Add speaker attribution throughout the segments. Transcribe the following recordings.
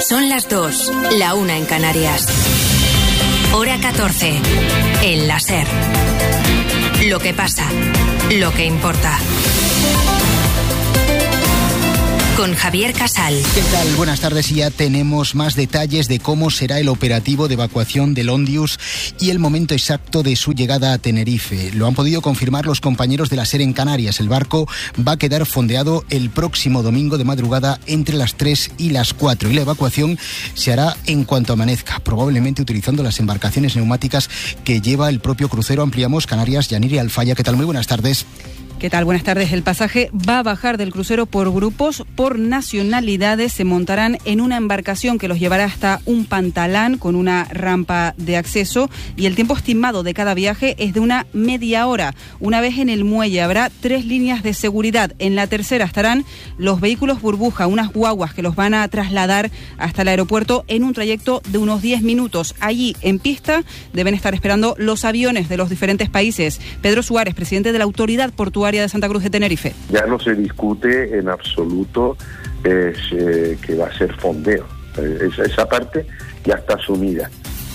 Speaker 1: Son las 2, la 1 en Canarias. Hora 14, en la SER. Lo que pasa, lo que importa. Con Javier Casal.
Speaker 2: ¿Qué tal? Buenas tardes, y ya tenemos más detalles de cómo será el operativo de evacuación del Ondius y el momento exacto de su llegada a Tenerife. Lo han podido confirmar los compañeros de la SER en Canarias. El barco va a quedar fondeado el próximo domingo de madrugada entre las 3 y las 4 y la evacuación se hará en cuanto amanezca, probablemente utilizando las embarcaciones neumáticas que lleva el propio crucero Ampliamos Canarias. Yaniri Alfaya, ¿qué tal? Muy buenas tardes.
Speaker 3: ¿Qué tal? Buenas tardes. El pasaje va a bajar del crucero por grupos, por nacionalidades. Se montarán en una embarcación que los llevará hasta un pantalán con una rampa de acceso, y el tiempo estimado de cada viaje es de una media hora. Una vez en el muelle habrá 3 líneas de seguridad. En la tercera estarán los vehículos burbuja, unas guaguas que los van a trasladar hasta el aeropuerto en un trayecto de unos 10 minutos. Allí, en pista, deben estar esperando los aviones de los diferentes países. Pedro Suárez, presidente de la Autoridad Portuaria de Santa Cruz de Tenerife.
Speaker 4: Ya no se discute en absoluto que va a ser fondeo. Esa parte ya está asumida.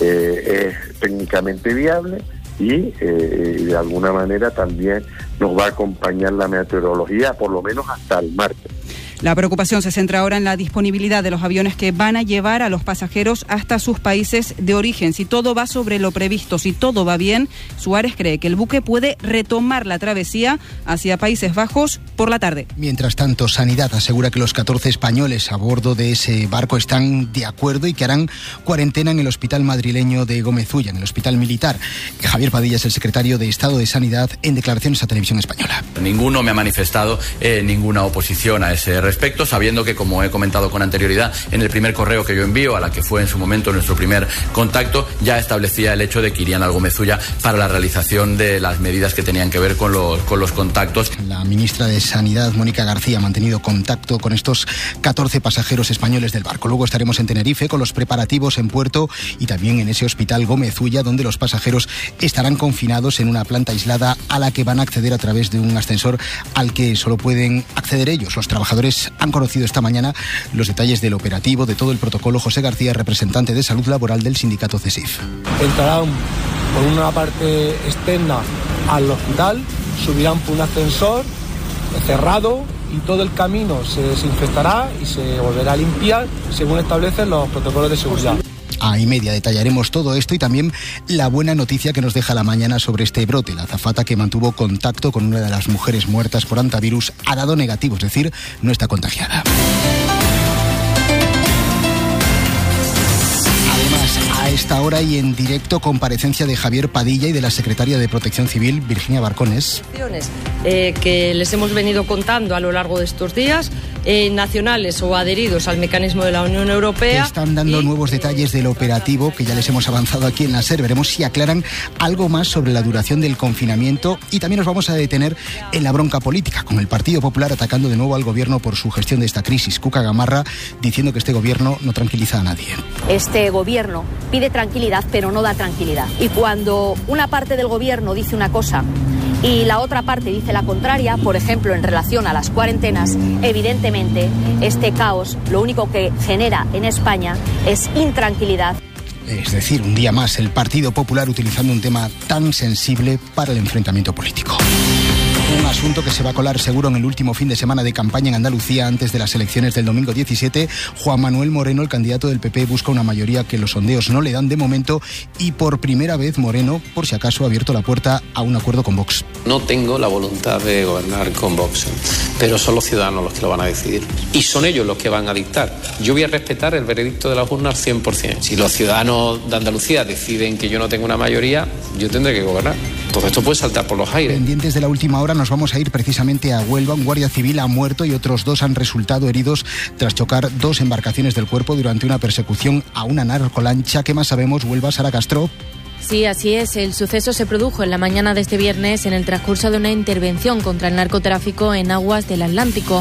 Speaker 4: Es técnicamente viable y de alguna manera también nos va a acompañar la meteorología, por lo menos hasta el martes.
Speaker 3: La preocupación se centra ahora en la disponibilidad de los aviones que van a llevar a los pasajeros hasta sus países de origen. Si todo va sobre lo previsto, si todo va bien, Suárez cree que el buque puede retomar la travesía hacia Países Bajos por la tarde.
Speaker 2: Mientras tanto, Sanidad asegura que los 14 españoles a bordo de ese barco están de acuerdo y que harán cuarentena en el hospital madrileño de Gómez Ulla, en el hospital militar. Javier Padilla es el secretario de Estado de Sanidad en declaraciones a Televisión Española.
Speaker 5: Ninguno me ha manifestado ninguna oposición a ese respecto, sabiendo que, como he comentado con anterioridad, en el primer correo que yo envío, a la que fue en su momento nuestro primer contacto, ya establecía el hecho de que irían al Gómez Ulla para la realización de las medidas que tenían que ver con los contactos.
Speaker 2: La ministra de Sanidad, Mónica García, ha mantenido contacto con estos 14 pasajeros españoles del barco. Luego estaremos en Tenerife con los preparativos en puerto y también en ese hospital Gómez Ulla, donde los pasajeros estarán confinados en una planta aislada a la que van a acceder a través de un ascensor al que solo pueden acceder ellos. Los trabajadores han conocido esta mañana los detalles del operativo, de todo el protocolo. José García, representante de Salud Laboral del sindicato CESIF.
Speaker 6: Entrarán por una parte externa al hospital, subirán por un ascensor cerrado y todo el camino se desinfectará y se volverá a limpiar según establecen los protocolos de seguridad.
Speaker 2: A y media detallaremos todo esto y también la buena noticia que nos deja la mañana sobre este brote. La azafata que mantuvo contacto con una de las mujeres muertas por hantavirus ha dado negativo, es decir, no está contagiada. A esta hora y en directo, comparecencia de Javier Padilla y de la secretaria de Protección Civil, Virginia Barcones.
Speaker 7: Que les hemos venido contando a lo largo de estos días, nacionales o adheridos al mecanismo de la Unión Europea.
Speaker 2: Están dando nuevos detalles del operativo que ya les hemos avanzado aquí en la SER. Veremos si aclaran algo más sobre la duración del confinamiento y también nos vamos a detener en la bronca política, con el Partido Popular atacando de nuevo al gobierno por su gestión de esta crisis. Cuca Gamarra diciendo que este gobierno no tranquiliza a nadie.
Speaker 8: Este gobierno pide tranquilidad, pero no da tranquilidad. Y cuando una parte del gobierno dice una cosa y la otra parte dice la contraria, por ejemplo, en relación a las cuarentenas, evidentemente este caos lo único que genera en España es intranquilidad.
Speaker 2: Es decir, un día más el Partido Popular utilizando un tema tan sensible para el enfrentamiento político. Un asunto que se va a colar seguro en el último fin de semana de campaña en Andalucía antes de las elecciones del domingo 17. Juan Manuel Moreno, el candidato del PP, busca una mayoría que los sondeos no le dan de momento y por primera vez Moreno, por si acaso, ha abierto la puerta a un acuerdo con Vox.
Speaker 9: No tengo la voluntad de gobernar con Vox, pero son los ciudadanos los que lo van a decidir y son ellos los que van a dictar. Yo voy a respetar el veredicto de las urnas 100%. Si los ciudadanos de Andalucía deciden que yo no tengo una mayoría, yo tendré que gobernar. Todo esto puede saltar por los aires.
Speaker 2: Pendientes de la última hora, nos vamos a ir precisamente a Huelva. Un guardia civil ha muerto y otros 2 han resultado heridos tras chocar 2 embarcaciones del cuerpo durante una persecución a una narcolancha. ¿Qué más sabemos, Huelva? Sara Castro.
Speaker 10: Sí, así es. El suceso se produjo en la mañana de este viernes en el transcurso de una intervención contra el narcotráfico en aguas del Atlántico.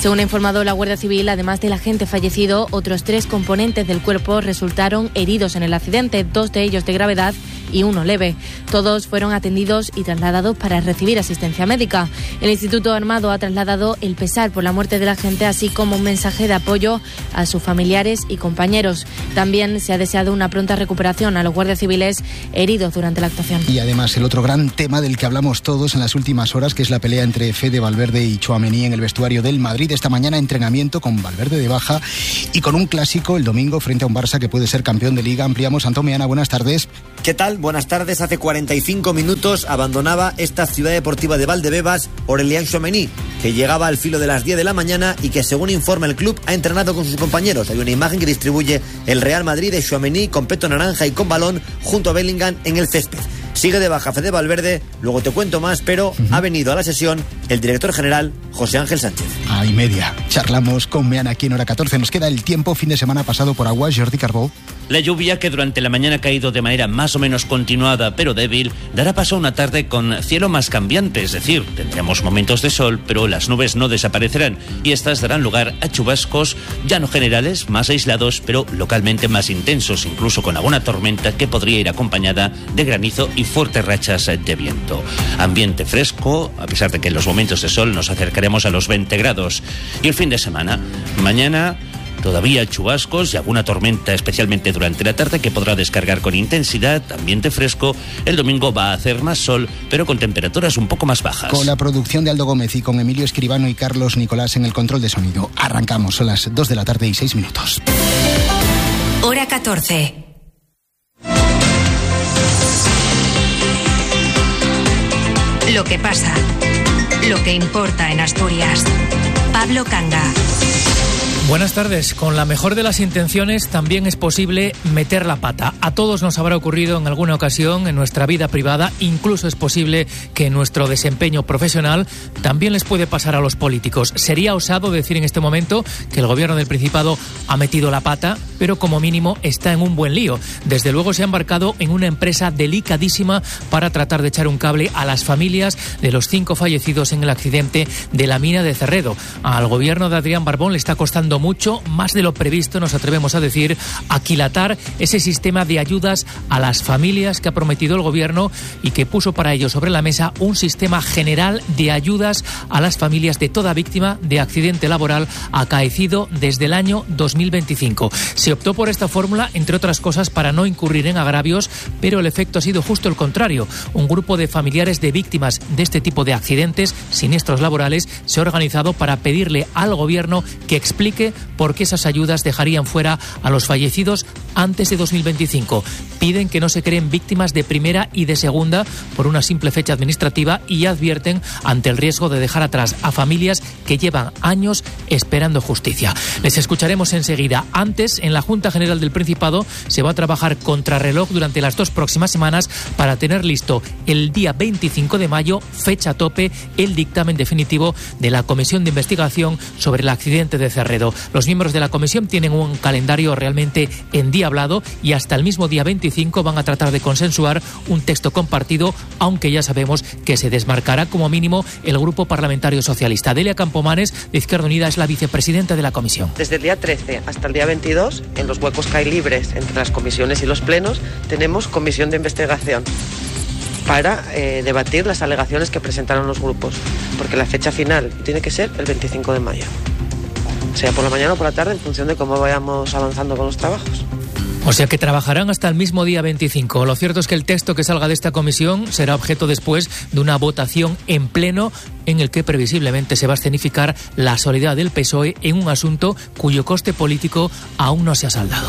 Speaker 10: Según ha informado la Guardia Civil, además del agente fallecido, otros 3 componentes del cuerpo resultaron heridos en el accidente, 2 de ellos de gravedad y 1 leve. Todos fueron atendidos y trasladados para recibir asistencia médica. El Instituto Armado ha trasladado el pesar por la muerte del agente, así como un mensaje de apoyo a sus familiares y compañeros. También se ha deseado una pronta recuperación a los guardias civiles heridos durante la actuación.
Speaker 2: Y además el otro gran tema del que hablamos todos en las últimas horas, que es la pelea entre Fede Valverde y Tchouaméni en el vestuario del Madrid. Esta mañana entrenamiento con Valverde de baja y con un clásico el domingo frente a un Barça que puede ser campeón de Liga. Ampliamos. Antón Meana, buenas tardes.
Speaker 11: ¿Qué tal? Buenas tardes. Hace 45 minutos abandonaba esta ciudad deportiva de Valdebebas Aurélien Tchouaméni, que llegaba al filo de las 10 de la mañana y que, según informa el club, ha entrenado con sus compañeros. Hay una imagen que distribuye el Real Madrid de Tchouaméni con peto naranja y con balón junto a Bellingham en el césped. Sigue de baja Fede Valverde, luego te cuento más, pero ha venido a la sesión el director general José Ángel Sánchez.
Speaker 2: A y media. Charlamos con Meana aquí en Hora 14. Nos queda el tiempo, fin de semana pasado por agua. Jordi Carbó.
Speaker 12: La lluvia, que durante la mañana ha caído de manera más o menos continuada pero débil, dará paso a una tarde con cielo más cambiante, es decir, tendremos momentos de sol, pero las nubes no desaparecerán y estas darán lugar a chubascos ya no generales, más aislados, pero localmente más intensos, incluso con alguna tormenta que podría ir acompañada de granizo y fuertes rachas de viento. Ambiente fresco, a pesar de que en los momentos de sol nos acercaremos a los 20 grados. Y el fin de semana, mañana todavía chubascos y alguna tormenta, especialmente durante la tarde, que podrá descargar con intensidad, ambiente fresco. El domingo va a hacer más sol, pero con temperaturas un poco más bajas.
Speaker 2: Con la producción de Aldo Gómez y con Emilio Escribano y Carlos Nicolás en el control de sonido. Arrancamos, son las 2 de la tarde y 6 minutos.
Speaker 1: Hora 14. Lo que pasa, lo que importa en Asturias. Pablo Canga.
Speaker 13: Buenas tardes. Con la mejor de las intenciones también es posible meter la pata. A todos nos habrá ocurrido en alguna ocasión en nuestra vida privada. Incluso es posible que en nuestro desempeño profesional también les puede pasar a los políticos. Sería osado decir en este momento que el gobierno del Principado ha metido la pata, pero como mínimo está en un buen lío. Desde luego se ha embarcado en una empresa delicadísima para tratar de echar un cable a las familias de los 5 fallecidos en el accidente de la mina de Cerredo. Al gobierno de Adrián Barbón le está costando mucho, más de lo previsto, nos atrevemos a decir, aquilatar ese sistema de ayudas a las familias que ha prometido el gobierno y que puso para ello sobre la mesa un sistema general de ayudas a las familias de toda víctima de accidente laboral acaecido desde el año 2025. Se optó por esta fórmula, entre otras cosas, para no incurrir en agravios, pero el efecto ha sido justo el contrario. Un grupo de familiares de víctimas de este tipo de accidentes, siniestros laborales, se ha organizado para pedirle al gobierno que explique por qué esas ayudas dejarían fuera a los fallecidos antes de 2025. Piden que no se creen víctimas de primera y de segunda por una simple fecha administrativa y advierten ante el riesgo de dejar atrás a familias que llevan años esperando justicia. Les escucharemos enseguida. Antes, en la Junta General del Principado se va a trabajar contrarreloj durante las 2 próximas semanas para tener listo el día 25 de mayo, fecha tope, el dictamen definitivo de la Comisión de Investigación sobre el accidente de Cerredo. Los miembros de la comisión tienen un calendario realmente endiablado y hasta el mismo día 25 van a tratar de consensuar un texto compartido, aunque ya sabemos que se desmarcará como mínimo el Grupo Parlamentario Socialista. Delia Campomanes, de Izquierda Unida, es la vicepresidenta de la comisión.
Speaker 14: Desde el día 13 hasta el día 22, en los huecos que hay libres entre las comisiones y los plenos, tenemos comisión de investigación para debatir las alegaciones que presentaron los grupos, porque la fecha final tiene que ser el 25 de mayo. Sea por la mañana o por la tarde, en función de cómo vayamos avanzando con los trabajos.
Speaker 13: O sea que trabajarán hasta el mismo día 25. Lo cierto es que el texto que salga de esta comisión será objeto después de una votación en pleno en el que previsiblemente se va a escenificar la solidaridad del PSOE en un asunto cuyo coste político aún no se ha saldado.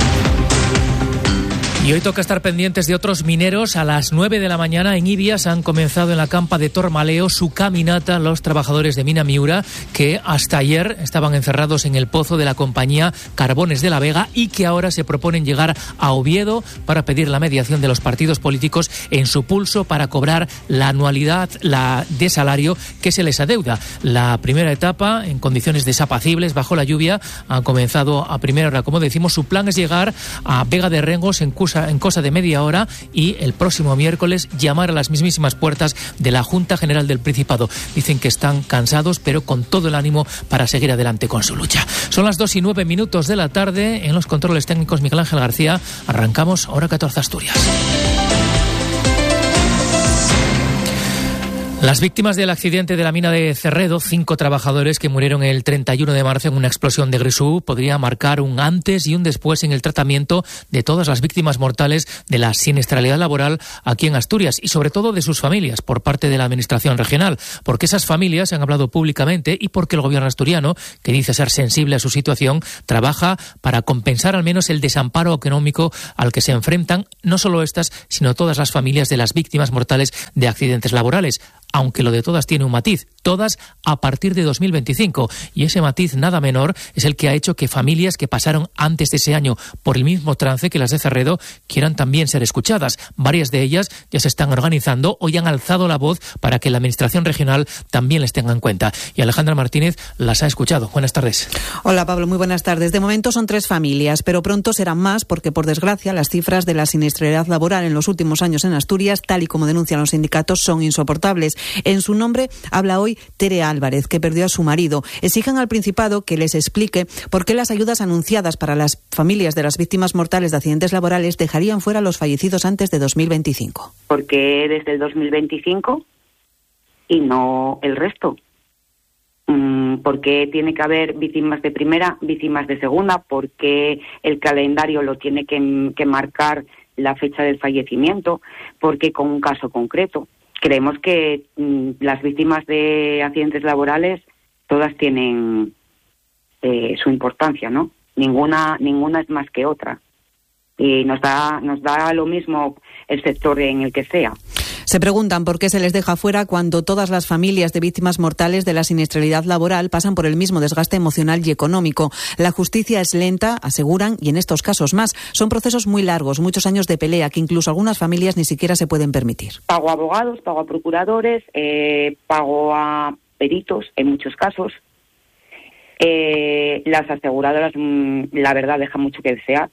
Speaker 13: Y hoy toca estar pendientes de otros mineros. A las 9 de la mañana en Ibias han comenzado en la campa de Tormaleo su caminata los trabajadores de Mina Miura, que hasta ayer estaban encerrados en el pozo de la compañía Carbones de la Vega y que ahora se proponen llegar a Oviedo para pedir la mediación de los partidos políticos en su pulso para cobrar la anualidad de salario que se les adeuda. La primera etapa, en condiciones desapacibles, bajo la lluvia, ha comenzado a primera hora. Como decimos, su plan es llegar a Vega de Rengos, en Cus cosa de media hora y el próximo miércoles llamar a las mismísimas puertas de la Junta General del Principado. Dicen que están cansados, pero con todo el ánimo para seguir adelante con su lucha. Son las 2:09 de la tarde. En los controles técnicos Miguel Ángel García. Arrancamos Hora 14 Asturias. Las víctimas del accidente de la mina de Cerredo, 5 trabajadores que murieron el 31 de marzo en una explosión de Grisú, podría marcar un antes y un después en el tratamiento de todas las víctimas mortales de la siniestralidad laboral aquí en Asturias y sobre todo de sus familias por parte de la Administración regional, porque esas familias se han hablado públicamente y porque el gobierno asturiano, que dice ser sensible a su situación, trabaja para compensar al menos el desamparo económico al que se enfrentan no solo estas, sino todas las familias de las víctimas mortales de accidentes laborales. Aunque lo de todas tiene un matiz, todas a partir de 2025. Y ese matiz nada menor es el que ha hecho que familias que pasaron antes de ese año por el mismo trance que las de Cerredo quieran también ser escuchadas. Varias de ellas ya se están organizando o ya han alzado la voz para que la Administración regional también les tenga en cuenta. Y Alejandra Martínez las ha escuchado. Buenas tardes.
Speaker 15: Hola Pablo, muy buenas tardes. De momento son 3 familias, pero pronto serán más porque por desgracia las cifras de la siniestralidad laboral en los últimos años en Asturias, tal y como denuncian los sindicatos, son insoportables. En su nombre habla hoy Tere Álvarez, que perdió a su marido. Exigen al Principado que les explique por qué las ayudas anunciadas para las familias de las víctimas mortales de accidentes laborales dejarían fuera a los fallecidos antes de 2025.
Speaker 16: ¿Por qué desde el 2025 y no el resto? ¿Por qué tiene que haber víctimas de primera, víctimas de segunda? ¿Por qué el calendario lo tiene que marcar la fecha del fallecimiento? ¿Por qué con un caso concreto? Creemos que las víctimas de accidentes laborales todas tienen su importancia, ¿no? Ninguna es más que otra. Y nos da lo mismo el sector en el que sea.
Speaker 15: Se preguntan por qué se les deja fuera cuando todas las familias de víctimas mortales de la siniestralidad laboral pasan por el mismo desgaste emocional y económico. La justicia es lenta, aseguran, y en estos casos más. Son procesos muy largos, muchos años de pelea que incluso algunas familias ni siquiera se pueden permitir.
Speaker 16: Pago a abogados, pago a procuradores, pago a peritos en muchos casos. Las aseguradoras, la verdad, dejan mucho que desear.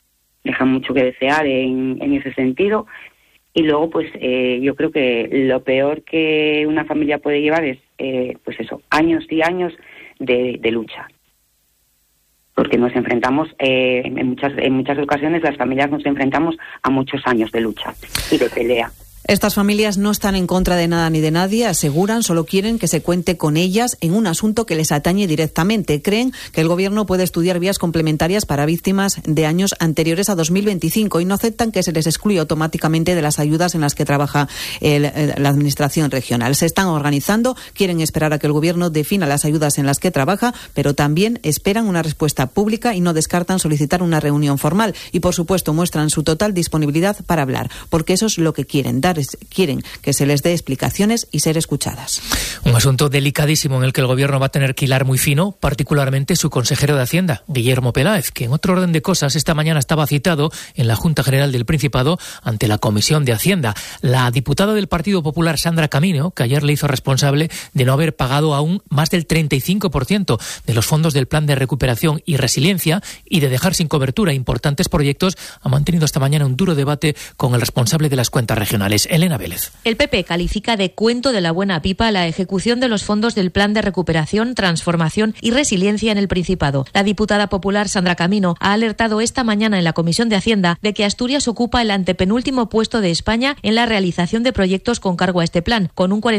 Speaker 16: En ese sentido. Y luego, pues, yo creo que lo peor que una familia puede llevar es, pues eso, años y años de lucha. Porque nos enfrentamos, en muchas ocasiones las familias nos enfrentamos a muchos años de lucha y de pelea.
Speaker 15: Estas familias no están en contra de nada ni de nadie, aseguran, solo quieren que se cuente con ellas en un asunto que les atañe directamente. Creen que el Gobierno puede estudiar vías complementarias para víctimas de años anteriores a 2025 y no aceptan que se les excluya automáticamente de las ayudas en las que trabaja la Administración regional. Se están organizando, quieren esperar a que el Gobierno defina las ayudas en las que trabaja, pero también esperan una respuesta pública y no descartan solicitar una reunión formal. Y, por supuesto, muestran su total disponibilidad para hablar, porque eso es lo que quieren dar. Quieren que se les dé explicaciones y ser escuchadas.
Speaker 13: Un asunto delicadísimo en el que el Gobierno va a tener que hilar muy fino, particularmente su consejero de Hacienda, Guillermo Peláez, que en otro orden de cosas esta mañana estaba citado en la Junta General del Principado ante la Comisión de Hacienda. La diputada del Partido Popular, Sandra Camino, que ayer le hizo responsable de no haber pagado aún más del 35% de los fondos del Plan de Recuperación y Resiliencia y de dejar sin cobertura importantes proyectos, ha mantenido esta mañana un duro debate con el responsable de las cuentas regionales. Elena Vélez.
Speaker 17: El PP califica de cuento de la buena pipa la ejecución de los fondos del Plan de Recuperación, Transformación y Resiliencia en el Principado. La diputada popular Sandra Camino ha alertado esta mañana en la Comisión de Hacienda de que Asturias ocupa el antepenúltimo puesto de España en la realización de proyectos con cargo a este plan, con un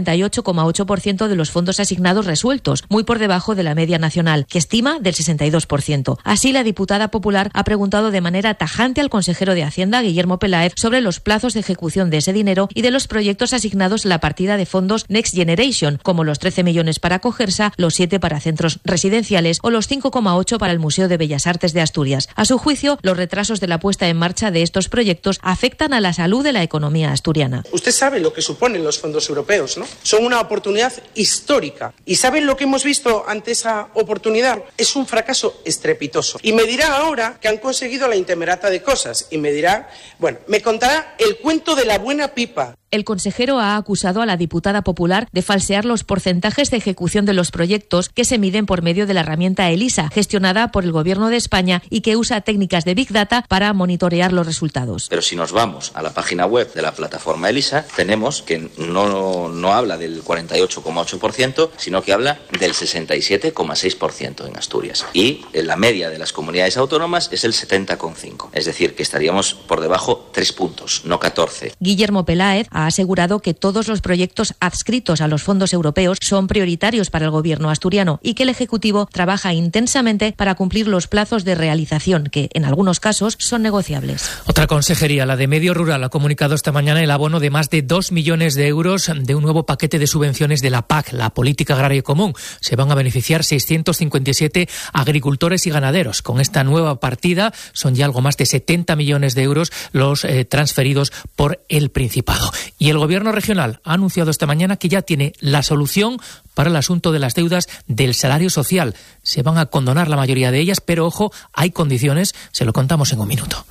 Speaker 17: 48,8% de los fondos asignados resueltos, muy por debajo de la media nacional, que estima del 62%. Así, la diputada popular ha preguntado de manera tajante al consejero de Hacienda, Guillermo Peláez, sobre los plazos de ejecución de ese dinero y de los proyectos asignados en la partida de fondos Next Generation, como los 13 millones para Cogersa, los 7 para centros residenciales o los 5,8 para el Museo de Bellas Artes de Asturias. A su juicio, los retrasos de la puesta en marcha de estos proyectos afectan a la salud de la economía asturiana.
Speaker 18: Usted sabe lo que suponen los fondos europeos, ¿no? Son una oportunidad histórica. ¿Y saben lo que hemos visto ante esa oportunidad? Es un fracaso estrepitoso. Y me dirá ahora que han conseguido la intemerata de cosas. Y me dirá, bueno, me contará el cuento de la buena pipa pipa.
Speaker 17: El consejero ha acusado a la diputada popular de falsear los porcentajes de ejecución de los proyectos que se miden por medio de la herramienta ELISA, gestionada por el Gobierno de España y que usa técnicas de Big Data para monitorear los resultados.
Speaker 19: Pero si nos vamos a la página web de la plataforma ELISA, tenemos que no habla del 48,8%, sino que habla del 67,6% en Asturias. Y la media de las comunidades autónomas es el 70,5%. Es decir, que estaríamos por debajo 3 puntos, no 14.
Speaker 17: Guillermo Peláez ha asegurado que todos los proyectos adscritos a los fondos europeos son prioritarios para el Gobierno asturiano y que el Ejecutivo trabaja intensamente para cumplir los plazos de realización, que en algunos casos son negociables.
Speaker 13: Otra consejería, la de Medio Rural, ha comunicado esta mañana el abono de más de 2 millones de euros de un nuevo paquete de subvenciones de la PAC, la Política Agraria Común. Se van a beneficiar 657 agricultores y ganaderos. Con esta nueva partida son ya algo más de 70 millones de euros los transferidos por el Principado. Y el Gobierno regional ha anunciado esta mañana que ya tiene la solución para el asunto de las deudas del salario social. Se van a condonar la mayoría de ellas, pero ojo, hay condiciones, se lo contamos en un minuto.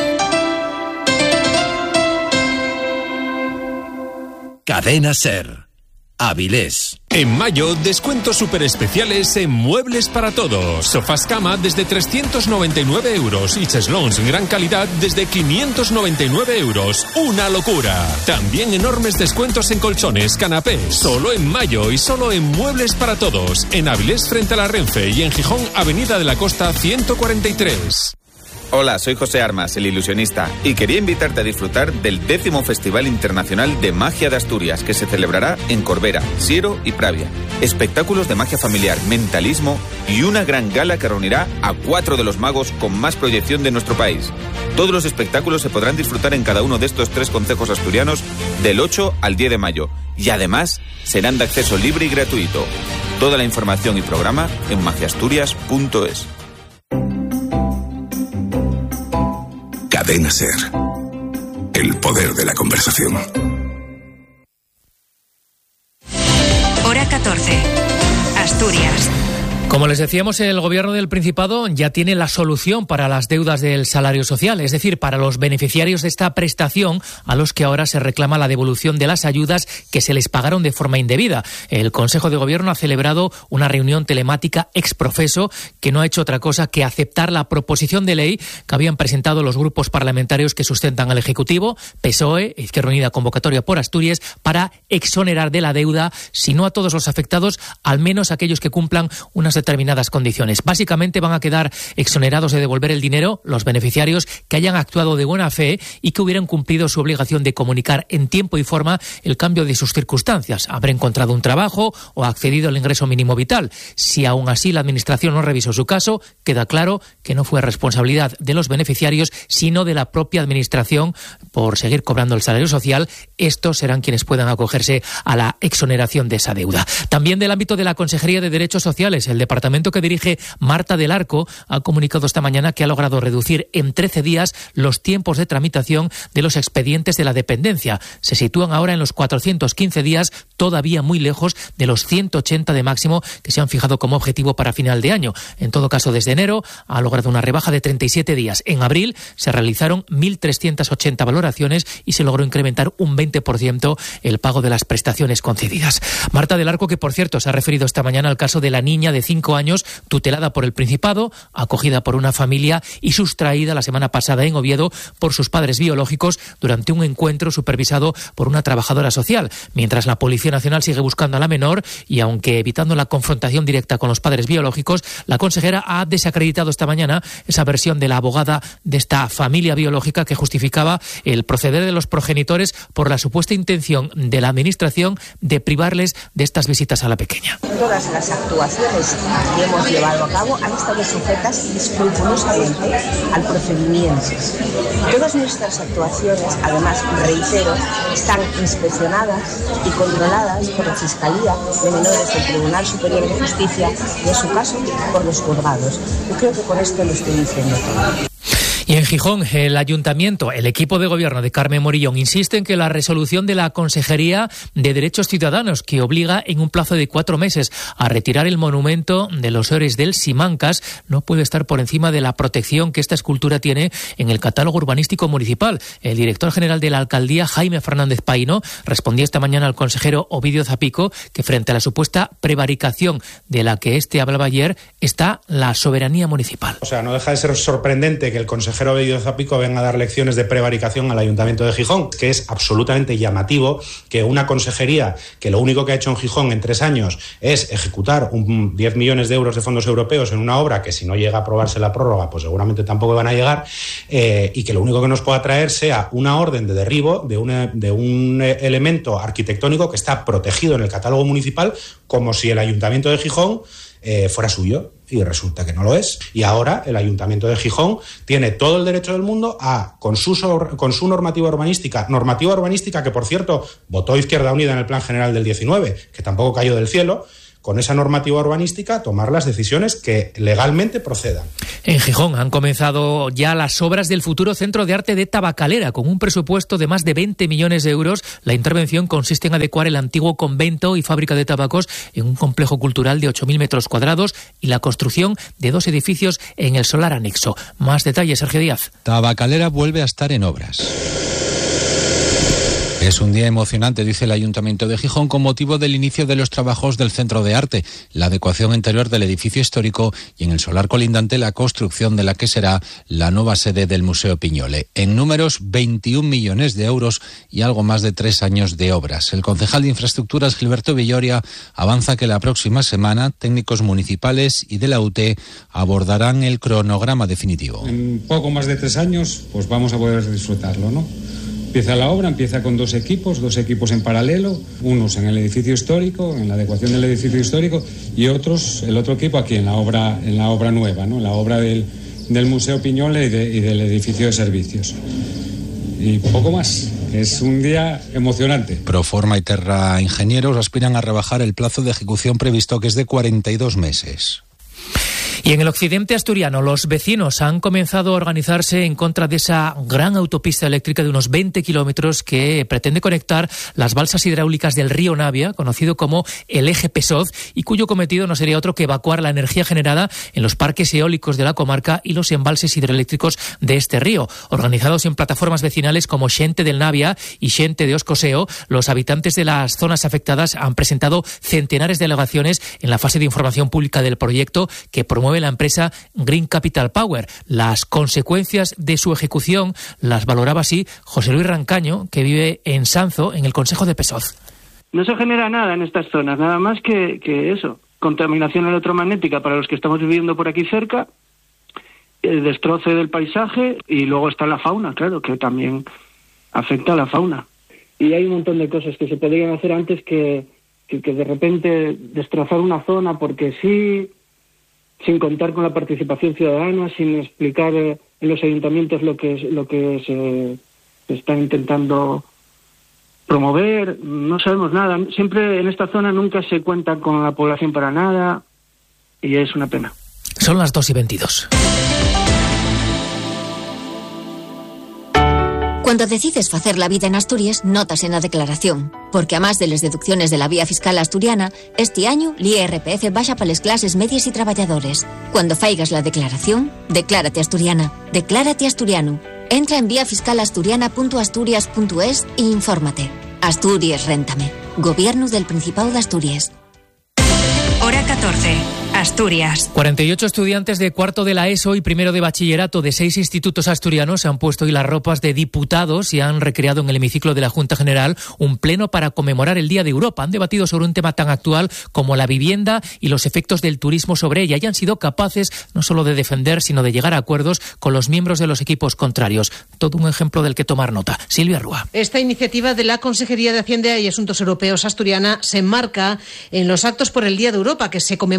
Speaker 20: Cadena SER. Avilés.
Speaker 21: En mayo, descuentos super especiales en Muebles para Todos. Sofás cama desde 399 euros y cheslons gran calidad desde 599 euros. ¡Una locura! También enormes descuentos en colchones, canapés. Solo en mayo y solo en Muebles para Todos. En Avilés frente a la Renfe y en Gijón, Avenida de la Costa 143.
Speaker 22: Hola, soy José Armas, el ilusionista, y quería invitarte a disfrutar del 10º Festival Internacional de Magia de Asturias, que se celebrará en Corbera, Siero y Pravia. Espectáculos de magia familiar, mentalismo y una gran gala que reunirá a 4 de los magos con más proyección de nuestro país. Todos los espectáculos se podrán disfrutar en cada uno de estos 3 concejos asturianos del 8 al 10 de mayo, y además serán de acceso libre y gratuito. Toda la información y programa en magiasturias.es.
Speaker 20: Cadena SER. El poder de la conversación.
Speaker 1: Hora 14. Asturias.
Speaker 13: Como les decíamos, el Gobierno del Principado ya tiene la solución para las deudas del salario social, es decir, para los beneficiarios de esta prestación a los que ahora se reclama la devolución de las ayudas que se les pagaron de forma indebida. El Consejo de Gobierno ha celebrado una reunión telemática ex profeso que no ha hecho otra cosa que aceptar la proposición de ley que habían presentado los grupos parlamentarios que sustentan al Ejecutivo, PSOE, Izquierda Unida, Convocatoria por Asturias, para exonerar de la deuda, si no a todos los afectados, al menos a aquellos que cumplan unas determinadas condiciones. Básicamente van a quedar exonerados de devolver el dinero los beneficiarios que hayan actuado de buena fe y que hubieran cumplido su obligación de comunicar en tiempo y forma el cambio de sus circunstancias, haber encontrado un trabajo o accedido al ingreso mínimo vital. Si aún así la Administración no revisó su caso, queda claro que no fue responsabilidad de los beneficiarios, sino de la propia Administración por seguir cobrando el salario social. Estos serán quienes puedan acogerse a la exoneración de esa deuda. También del ámbito de la Consejería de Derechos Sociales, el departamento que dirige Marta del Arco ha comunicado esta mañana que ha logrado reducir en 13 días los tiempos de tramitación de los expedientes de la dependencia. Se sitúan ahora en los 415 días, todavía muy lejos de los 180 de máximo que se han fijado como objetivo para final de año. En todo caso, desde enero ha logrado una rebaja de 37 días. En abril se realizaron 1.380 valoraciones y se logró incrementar un 20% el pago de las prestaciones concedidas. Marta del Arco, que por cierto se ha referido esta mañana al caso de la niña de 5 años tutelada por el Principado, acogida por una familia y sustraída la semana pasada en Oviedo por sus padres biológicos durante un encuentro supervisado por una trabajadora social. Mientras la Policía Nacional sigue buscando a la menor y aunque evitando la confrontación directa con los padres biológicos, la consejera ha desacreditado esta mañana esa versión de la abogada de esta familia biológica que justificaba el proceder de los progenitores por la supuesta intención de la Administración de privarles de estas visitas a la pequeña.
Speaker 23: Todas las actuaciones que hemos llevado a cabo han estado sujetas escrupulosamente al procedimiento. Todas nuestras actuaciones, además, reitero, están inspeccionadas y controladas por la Fiscalía de Menores del Tribunal Superior de Justicia y, en su caso, por los juzgados. Yo creo que con esto lo estoy diciendo todo.
Speaker 13: Y en Gijón, el ayuntamiento, el equipo de gobierno de Carmen Morillón insiste en que la resolución de la Consejería de Derechos Ciudadanos, que obliga en un plazo de 4 meses a retirar el monumento de los héroes del Simancas, no puede estar por encima de la protección que esta escultura tiene en el catálogo urbanístico municipal. El director general de la alcaldía, Jaime Fernández Paino, respondía esta mañana al consejero Ovidio Zapico que frente a la supuesta prevaricación de la que hablaba ayer está la soberanía municipal.
Speaker 3: O sea, no deja de ser sorprendente que el consejero Ovidio Zapico venga a dar lecciones de prevaricación al Ayuntamiento de Gijón, que es absolutamente llamativo que una consejería que lo único que ha hecho en Gijón en 3 años es ejecutar 10 millones de euros de fondos europeos en una obra que si no llega a aprobarse la prórroga, pues seguramente tampoco van a llegar, y que lo único que nos pueda traer sea una orden de derribo de un elemento arquitectónico que está protegido en el catálogo municipal, como si el Ayuntamiento de Gijón fuera suyo, y resulta que no lo es. Y ahora el Ayuntamiento de Gijón tiene todo el derecho del mundo con su normativa urbanística que, por cierto, votó Izquierda Unida en el Plan General del 19, que tampoco cayó del cielo, con esa normativa urbanística tomar las decisiones que legalmente procedan.
Speaker 13: En Gijón han comenzado ya las obras del futuro Centro de Arte de Tabacalera. Con un presupuesto de más de 20 millones de euros, la intervención consiste en adecuar el antiguo convento y fábrica de tabacos en un complejo cultural de 8.000 metros cuadrados y la construcción de 2 edificios en el solar anexo. Más detalles, Sergio Díaz.
Speaker 4: Tabacalera vuelve a estar en obras. Es un día emocionante, dice el Ayuntamiento de Gijón, con motivo del inicio de los trabajos del Centro de Arte, la adecuación interior del edificio histórico y en el solar colindante la construcción de la que será la nueva sede del Museo Piñole. En números, 21 millones de euros y algo más de 3 años de obras. El concejal de Infraestructuras, Gilberto Villoria, avanza que la próxima semana técnicos municipales y de la UT abordarán el cronograma definitivo.
Speaker 5: En poco más de 3 años, pues vamos a poder disfrutarlo, ¿no? Empieza la obra, empieza con 2 equipos en paralelo, unos en el edificio histórico, en la adecuación del edificio histórico, y el otro equipo aquí en la obra nueva, ¿no? La obra del Museo Piñole y del edificio de servicios. Y poco más. Es un día emocionante.
Speaker 4: Proforma y Terra Ingenieros aspiran a rebajar el plazo de ejecución previsto, que es de 42 meses.
Speaker 13: Y en el occidente asturiano, los vecinos han comenzado a organizarse en contra de esa gran autopista eléctrica de unos 20 kilómetros que pretende conectar las balsas hidráulicas del río Navia, conocido como el eje Pesoz, y cuyo cometido no sería otro que evacuar la energía generada en los parques eólicos de la comarca y los embalses hidroeléctricos de este río. Organizados en plataformas vecinales como Xente del Navia y Xente de Oscoseo, los habitantes de las zonas afectadas han presentado centenares de alegaciones en la fase de información pública del proyecto que promueve la empresa Green Capital Power. Las consecuencias de su ejecución las valoraba así José Luis Rancaño, que vive en Sanzo, en el concejo de Pesoz.
Speaker 24: No se genera nada en estas zonas, nada más que eso, contaminación electromagnética para los que estamos viviendo por aquí cerca, el destroce del paisaje, y luego está la fauna, claro, que también afecta a la fauna. Y hay un montón de cosas que se podrían hacer antes que de repente destrozar una zona porque sí, sin contar con la participación ciudadana, sin explicar en los ayuntamientos lo que se está intentando promover. No sabemos nada. Siempre en esta zona nunca se cuenta con la población para nada y es una pena.
Speaker 13: Son las 2:22.
Speaker 25: Cuando decides facer la vida en Asturias, notas en la declaración, porque a más de las deducciones de la vía fiscal asturiana, este año l'IRPF baja para las clases medias y trabajadores. Cuando faigas la declaración, declárate asturiana, declárate asturiano. Entra en viafiscalasturiana.asturias.es e infórmate. Asturias Réntame. Gobierno del Principado de Asturias.
Speaker 1: Hora 14. Asturias.
Speaker 13: 48 estudiantes de cuarto de la ESO y primero de bachillerato de 6 institutos asturianos se han puesto hoy las ropas de diputados y han recreado en el hemiciclo de la Junta General un pleno para conmemorar el Día de Europa. Han debatido sobre un tema tan actual como la vivienda y los efectos del turismo sobre ella y han sido capaces no solo de defender, sino de llegar a acuerdos con los miembros de los equipos contrarios. Todo un ejemplo del que tomar nota. Silvia Rúa.
Speaker 26: Esta iniciativa de la Consejería de Hacienda y Asuntos Europeos asturiana se enmarca en los actos por el Día de Europa, que se conmemora en realidad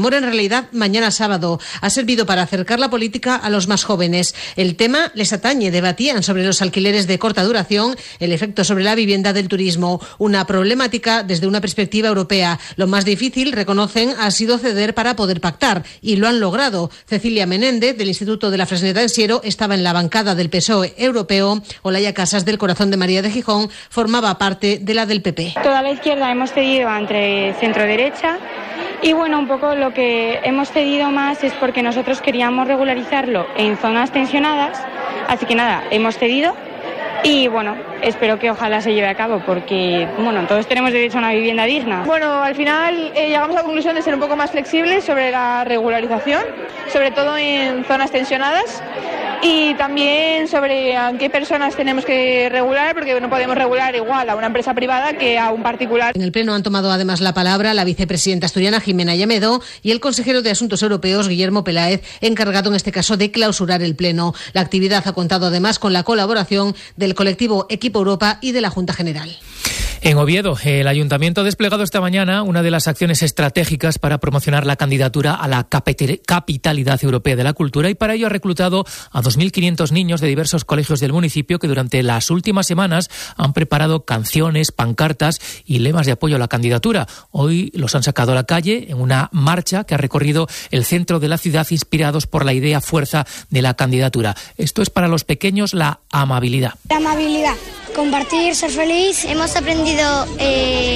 Speaker 26: realidad mañana sábado. Ha servido para acercar la política a los más jóvenes. El tema les atañe. Debatían sobre los alquileres de corta duración, el efecto sobre la vivienda del turismo. Una problemática desde una perspectiva europea. Lo más difícil, reconocen, ha sido ceder para poder pactar. Y lo han logrado. Cecilia Menéndez, del Instituto de la Fresneda en Siero, estaba en la bancada del PSOE europeo. Olaya Casas, del Corazón de María de Gijón, formaba parte de la del PP.
Speaker 6: Toda la izquierda hemos cedido entre centro-derecha. Y bueno, un poco lo que hemos cedido más es porque nosotros queríamos regularizarlo en zonas tensionadas. Así que nada, hemos cedido. Y bueno, espero que ojalá se lleve a cabo porque, bueno, todos tenemos derecho a una vivienda digna.
Speaker 7: Bueno, al final llegamos a la conclusión de ser un poco más flexibles sobre la regularización, sobre todo en zonas tensionadas y también sobre a qué personas tenemos que regular, porque no podemos regular igual a una empresa privada que a un particular.
Speaker 26: En el Pleno han tomado además la palabra la vicepresidenta asturiana Jimena Llamedo y el consejero de Asuntos Europeos Guillermo Peláez, encargado en este caso de clausurar el Pleno. La actividad ha contado además con la colaboración del colectivo Equipo Europa y de la Junta General.
Speaker 13: En Oviedo, el Ayuntamiento ha desplegado esta mañana una de las acciones estratégicas para promocionar la candidatura a la capitalidad europea de la cultura y para ello ha reclutado a 2.500 niños de diversos colegios del municipio que durante las últimas semanas han preparado canciones, pancartas y lemas de apoyo a la candidatura. Hoy los han sacado a la calle en una marcha que ha recorrido el centro de la ciudad inspirados por la idea fuerza de la candidatura. Esto es para los pequeños la amabilidad.
Speaker 8: La amabilidad, compartir, ser feliz. Hemos aprendido